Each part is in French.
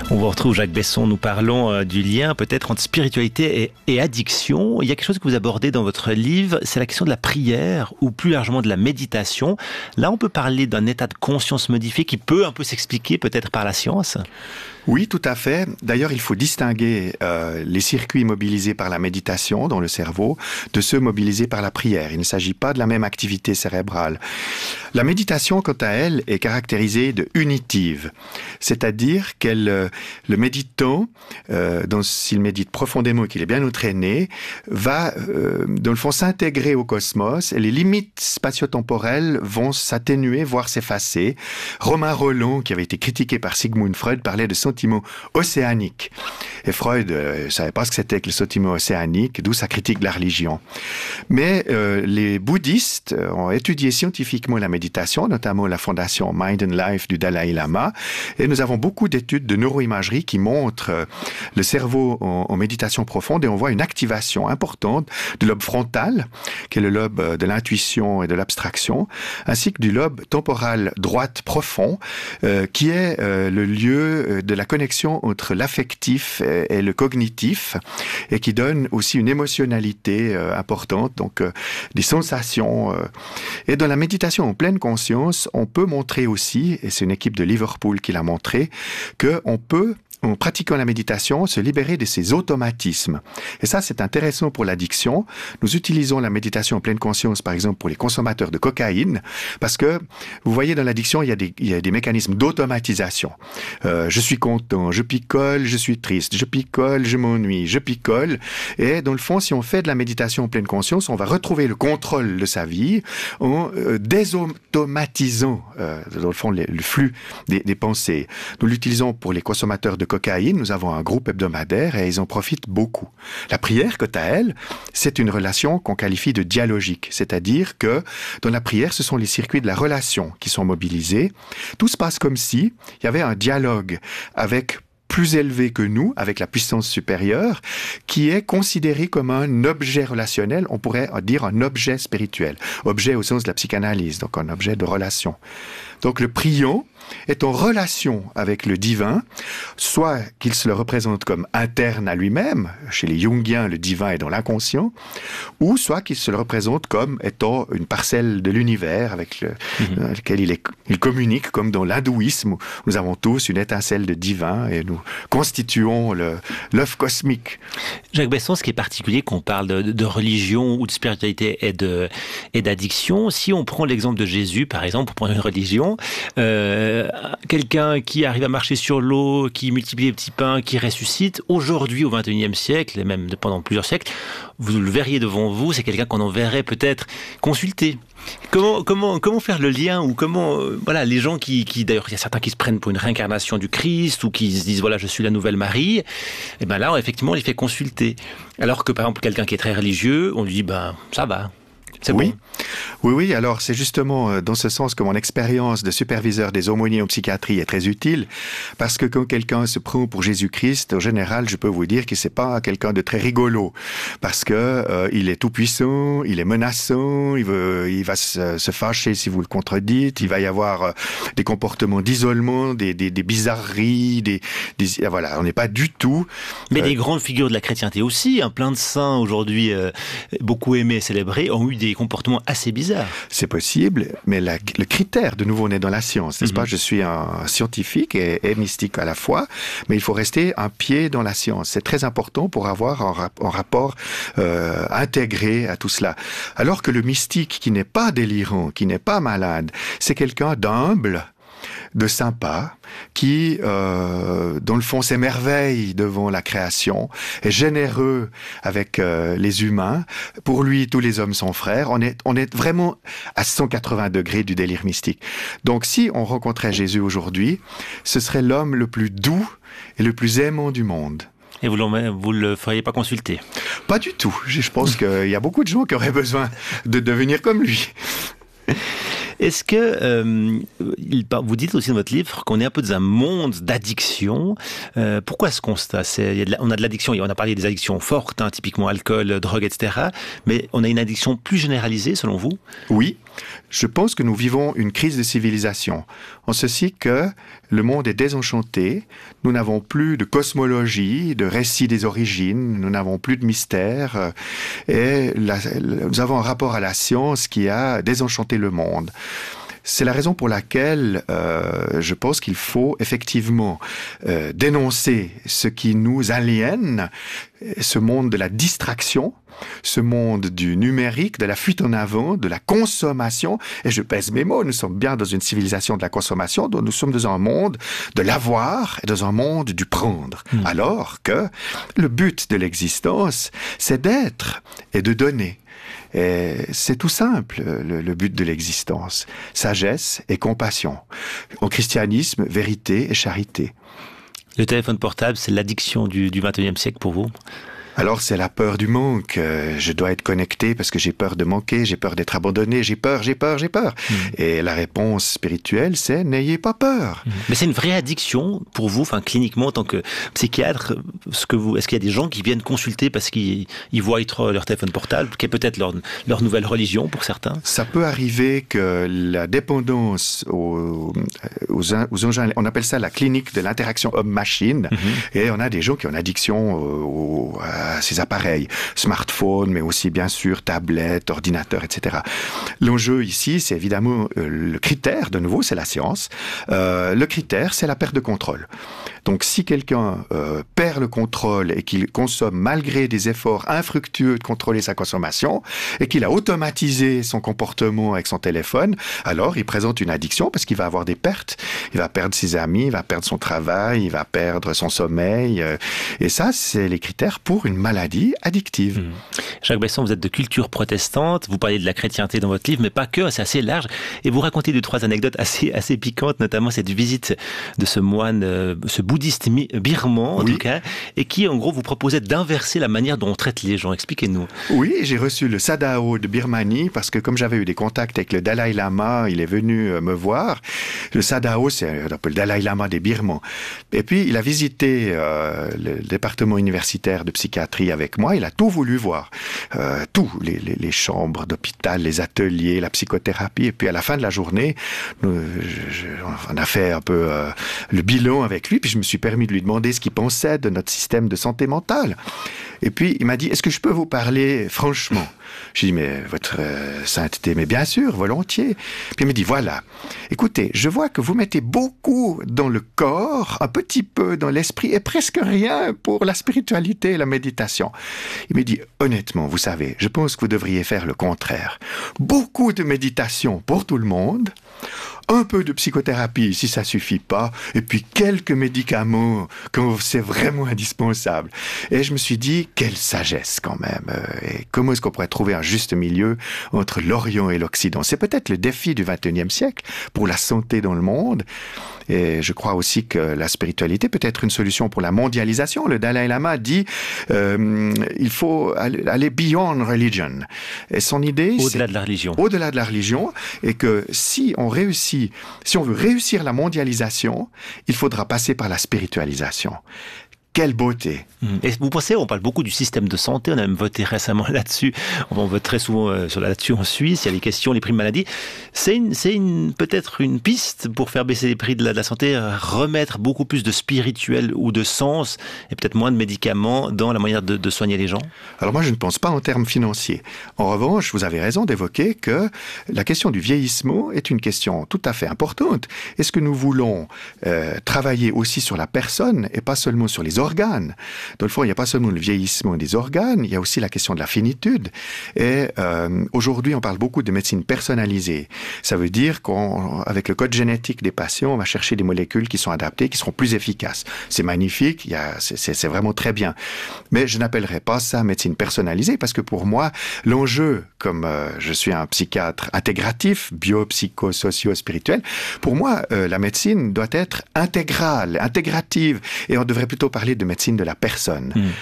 On vous retrouve, Jacques Besson. Nous parlons du lien peut-être entre spiritualité et addiction. Il y a quelque chose que vous abordez dans votre livre, c'est la question de la prière ou plus largement de la méditation. Là, on peut parler d'un état de conscience modifié qui peut un peu s'expliquer peut-être par la science. Oui, tout à fait. D'ailleurs, il faut distinguer les circuits mobilisés par la méditation dans le cerveau de ceux mobilisés par la prière. Il ne s'agit pas de la même activité cérébrale. La méditation, quant à elle, est caractérisée de unitive, c'est-à-dire le méditant, s'il médite profondément et qu'il est bien entraîné, va, dans le fond, s'intégrer au cosmos et les limites spatio-temporelles vont s'atténuer, voire s'effacer. Romain Rolland, qui avait été critiqué par Sigmund Freud, parlait de sentiment océanique. Et Freud ne savait pas ce que c'était que le sentiment océanique, d'où sa critique de la religion. Mais les bouddhistes ont étudié scientifiquement la méditation, notamment la fondation Mind and Life du Dalai Lama, et nous avons beaucoup d'études de neuroimagerie qui montrent le cerveau en méditation profonde, et on voit une activation importante du lobe frontal, qui est le lobe de l'intuition et de l'abstraction, ainsi que du lobe temporal droite profond, qui est le lieu de la connexion entre l'affectif et le cognitif, et qui donne aussi une émotionnalité importante, donc des sensations. Et dans la méditation en pleine conscience, on peut montrer aussi, et c'est une équipe de Liverpool qui l'a montré, qu'on peut, en pratiquant la méditation, se libérer de ces automatismes. Et ça, c'est intéressant pour l'addiction. Nous utilisons la méditation en pleine conscience, par exemple, pour les consommateurs de cocaïne, parce que, vous voyez, dans l'addiction, il y a des mécanismes d'automatisation. Je suis content, je picole, je suis triste, je picole, je m'ennuie, je picole. Et dans le fond, si on fait de la méditation en pleine conscience, on va retrouver le contrôle de sa vie en désautomatisant, dans le fond, le flux des pensées. Nous l'utilisons pour les consommateurs de cocaïne, nous avons un groupe hebdomadaire et ils en profitent beaucoup. La prière, quant à elle, c'est une relation qu'on qualifie de dialogique, c'est-à-dire que dans la prière, ce sont les circuits de la relation qui sont mobilisés. Tout se passe comme si il y avait un dialogue avec plus élevé que nous, avec la puissance supérieure, qui est considéré comme un objet relationnel, on pourrait dire un objet spirituel. Objet au sens de la psychanalyse, donc un objet de relation. Donc le priant est en relation avec le divin, soit qu'il se le représente comme interne à lui-même, chez les Jungiens, le divin est dans l'inconscient, ou soit qu'il se le représente comme étant une parcelle de l'univers avec lequel il communique, comme dans l'hindouisme, où nous avons tous une étincelle de divin et nous constituons l'œuf cosmique. Jacques Besson, ce qui est particulier quand on parle de religion ou de spiritualité et d'addiction, si on prend l'exemple de Jésus, par exemple, pour prendre une religion, quelqu'un qui arrive à marcher sur l'eau, qui multiplie les petits pains, qui ressuscite, aujourd'hui au XXIe siècle, et même pendant plusieurs siècles, vous le verriez devant vous, c'est quelqu'un qu'on enverrait peut-être consulter. Comment faire le lien, ou comment, voilà, les gens qui d'ailleurs, il y a certains qui se prennent pour une réincarnation du Christ, ou qui se disent, voilà, je suis la nouvelle Marie, et ben là, effectivement, on les fait consulter. Alors que, par exemple, quelqu'un qui est très religieux, on lui dit, ça va. Oui. Bon. Oui, alors c'est justement dans ce sens que mon expérience de superviseur des aumôniers en psychiatrie est très utile, parce que quand quelqu'un se prend pour Jésus-Christ, en général, je peux vous dire que c'est pas quelqu'un de très rigolo, parce que il est tout puissant, il est menaçant, il va se fâcher si vous le contredites, il va y avoir des comportements d'isolement, des bizarreries, voilà, on n'est pas du tout. Mais des grandes figures de la chrétienté aussi, plein de saints aujourd'hui beaucoup aimés et célébrés ont eu des comportements assez bizarres. C'est possible, mais le critère, de nouveau, on est dans la science, n'est-ce pas? Je suis un scientifique et mystique à la fois, mais il faut rester un pied dans la science. C'est très important pour avoir un rapport intégré à tout cela. Alors que le mystique, qui n'est pas délirant, qui n'est pas malade, c'est quelqu'un d'humble, de sympa, qui, dans le fond, s'émerveille devant la création, est généreux avec les humains. Pour lui, tous les hommes sont frères. On est vraiment à 180 degrés du délire mystique. Donc, si on rencontrait Jésus aujourd'hui, ce serait l'homme le plus doux et le plus aimant du monde. Et vous le feriez pas consulter? Pas du tout. Je pense qu'il y a beaucoup de gens qui auraient besoin de devenir comme lui. Est-ce que, vous dites aussi dans votre livre qu'on est un peu dans un monde d'addiction. Pourquoi ce constat? On a de l'addiction, on a parlé des addictions fortes, typiquement alcool, drogue, etc. Mais on a une addiction plus généralisée, selon vous? Oui. Je pense que nous vivons une crise de civilisation, en ceci que le monde est désenchanté, nous n'avons plus de cosmologie, de récit des origines, nous n'avons plus de mystère, et nous avons un rapport à la science qui a désenchanté le monde. C'est la raison pour laquelle je pense qu'il faut effectivement dénoncer ce qui nous aliène, ce monde de la distraction, ce monde du numérique, de la fuite en avant, de la consommation. Et je pèse mes mots, nous sommes bien dans une civilisation de la consommation, nous sommes dans un monde de l'avoir et dans un monde du prendre. Alors que le but de l'existence, c'est d'être et de donner. Et c'est tout simple, le but de l'existence. Sagesse et compassion. Au christianisme, vérité et charité. Le téléphone portable, c'est l'addiction du XXIe siècle pour vous ? Alors c'est la peur du manque. Je dois être connecté parce que j'ai peur de manquer, j'ai peur d'être abandonné, j'ai peur. Et la réponse spirituelle, c'est n'ayez pas peur. Mais c'est une vraie addiction pour vous, enfin cliniquement en tant que psychiatre. Est-ce qu'il y a des gens qui viennent consulter parce qu'ils voient leur téléphone portable, qui est peut-être leur nouvelle religion pour certains ? Ça peut arriver que la dépendance aux engins, on appelle ça la clinique de l'interaction homme-machine, et on a des gens qui ont une addiction à ces appareils, smartphones, mais aussi bien sûr tablettes, ordinateurs, etc. L'enjeu ici, c'est évidemment le critère, de nouveau, c'est la science. Le critère, c'est la perte de contrôle. Donc si quelqu'un perd le contrôle et qu'il consomme malgré des efforts infructueux de contrôler sa consommation, et qu'il a automatisé son comportement avec son téléphone, alors il présente une addiction parce qu'il va avoir des pertes. Il va perdre ses amis, il va perdre son travail, il va perdre son sommeil. Et ça, c'est les critères pour une maladie addictive. Jacques Besson, vous êtes de culture protestante, vous parlez de la chrétienté dans votre livre, mais pas que, c'est assez large. Et vous racontez 2-3 anecdotes assez piquantes, notamment cette visite de ce moine, ce bouddhiste birman, en tout cas, et qui, en gros, vous proposait d'inverser la manière dont on traite les gens. Expliquez-nous. Oui, j'ai reçu le Sadao de Birmanie, parce que comme j'avais eu des contacts avec le Dalai Lama, il est venu me voir. Le Sadao, c'est un peu le Dalai Lama des Birmans. Et puis, il a visité le département universitaire de psychiatrie avec moi, il a tout voulu voir. Tout, les chambres d'hôpital, les ateliers, la psychothérapie. Et puis à la fin de la journée, on a fait un peu le bilan avec lui, puis je me suis permis de lui demander ce qu'il pensait de notre système de santé mentale. Et puis il m'a dit, est-ce que je peux vous parler franchement ? J'ai dit, mais votre sainteté, mais bien sûr, volontiers. Puis il me dit, voilà, écoutez, je vois que vous mettez beaucoup dans le corps, un petit peu dans l'esprit, et presque rien pour la spiritualité et la méditation. Il me dit, honnêtement, vous savez, je pense que vous devriez faire le contraire. Beaucoup de méditation pour tout le monde, un peu de psychothérapie si ça suffit pas, et puis quelques médicaments quand c'est vraiment indispensable. Et je me suis dit, quelle sagesse quand même. Et comment est-ce qu'on pourrait trouver un juste milieu entre l'Orient et l'Occident ? C'est peut-être le défi du XXIe siècle pour la santé dans le monde. Et je crois aussi que la spiritualité peut être une solution pour la mondialisation. Le Dalai Lama dit il faut aller beyond religion. Et son idée, au-delà de la religion. Au-delà de la religion, et que si on veut réussir la mondialisation, il faudra passer par la spiritualisation. Quelle beauté! Et vous pensez, on parle beaucoup du système de santé, on a même voté récemment là-dessus, on vote très souvent là-dessus en Suisse, il y a les questions, les primes maladie. C'est peut-être une piste pour faire baisser les prix de la santé, remettre beaucoup plus de spirituel ou de sens et peut-être moins de médicaments dans la manière de soigner les gens? Alors moi je ne pense pas en termes financiers. En revanche, vous avez raison d'évoquer que la question du vieillissement est une question tout à fait importante. Est-ce que nous voulons travailler aussi sur la personne et pas seulement sur les organes? Dans le fond, il n'y a pas seulement le vieillissement des organes, il y a aussi la question de la finitude. Et aujourd'hui, on parle beaucoup de médecine personnalisée. Ça veut dire qu'avec le code génétique des patients, on va chercher des molécules qui sont adaptées, qui seront plus efficaces. C'est magnifique, c'est vraiment très bien. Mais je n'appellerais pas ça médecine personnalisée, parce que pour moi, l'enjeu, comme je suis un psychiatre intégratif, bio-psycho-socio-spirituel, pour moi, la médecine doit être intégrale, intégrative, et on devrait plutôt parler de médecine de la personne.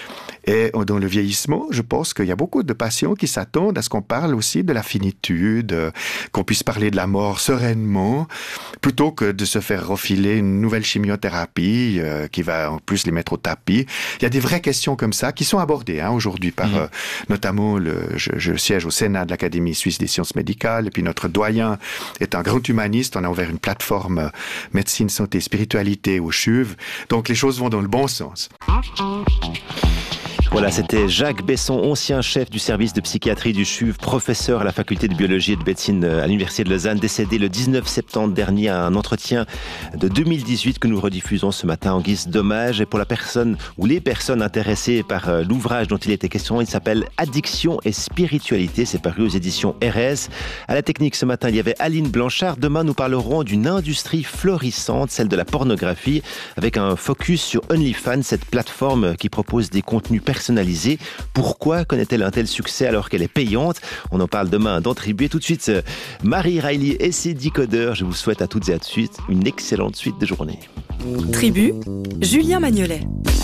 Et dans le vieillissement, je pense qu'il y a beaucoup de patients qui s'attendent à ce qu'on parle aussi de la finitude, qu'on puisse parler de la mort sereinement, plutôt que de se faire refiler une nouvelle chimiothérapie qui va en plus les mettre au tapis. Il y a des vraies questions comme ça qui sont abordées aujourd'hui par notamment je siège au Sénat de l'Académie suisse des sciences médicales, et puis notre doyen est un grand humaniste. On a ouvert une plateforme médecine, santé, spiritualité au CHUV. Donc les choses vont dans le bon sens. Voilà, c'était Jacques Besson, ancien chef du service de psychiatrie du CHUV, professeur à la faculté de biologie et de médecine à l'université de Lausanne, décédé le 19 septembre dernier à un entretien de 2018 que nous rediffusons ce matin en guise d'hommage. Et pour la personne ou les personnes intéressées par l'ouvrage dont il était question, il s'appelle Addiction et spiritualité. C'est paru aux éditions RS. À la technique ce matin, il y avait Aline Blanchard. Demain, nous parlerons d'une industrie florissante, celle de la pornographie, avec un focus sur OnlyFans, cette plateforme qui propose des contenus personnalisée. Pourquoi connaît-elle un tel succès alors qu'elle est payante? On en parle demain dans Tribu. Et tout de suite, Marie Riley et ses décodeurs. Je vous souhaite à toutes et à tous une excellente suite de journée. Tribu, Julien Magnolet.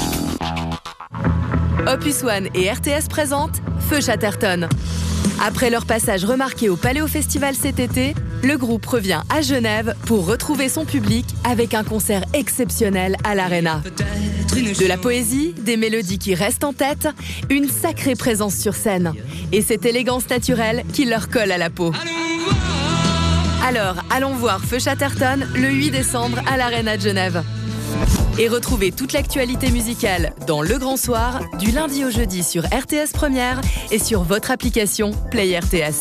Opus One et RTS présentent Feu Chatterton. Après leur passage remarqué au Paléo Festival cet été, le groupe revient à Genève pour retrouver son public avec un concert exceptionnel à l'Arena. De la poésie, des mélodies qui restent en tête, une sacrée présence sur scène et cette élégance naturelle qui leur colle à la peau. Alors, allons voir Feu Chatterton le 8 décembre à l'Arena de Genève. Et retrouvez toute l'actualité musicale dans Le Grand Soir, du lundi au jeudi sur RTS Première et sur votre application Play RTS.